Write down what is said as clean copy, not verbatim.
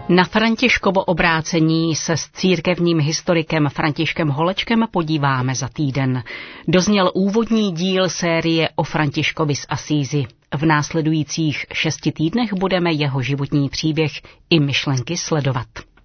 Na Františkovo obrácení se s církevním historikem Františkem Holečkem podíváme za týden. Dozněl úvodní díl série o Františkovi z Asízi. V následujících 6 týdnech budeme jeho životní příběh i myšlenky sledovat.